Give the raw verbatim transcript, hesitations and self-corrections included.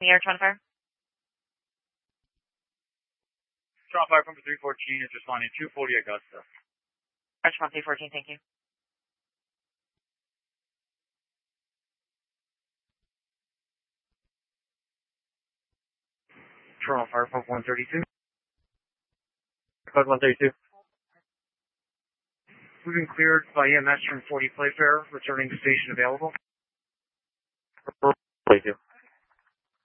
The air trying to fire? Strong fire from three fourteen is responding two forty Augusta. Arch one three fourteen, thank you. Toronto Fire Pump one thirty-two. Code one thirty-two. We've been cleared by E M S from forty Playfair, returning to station available. forty-two.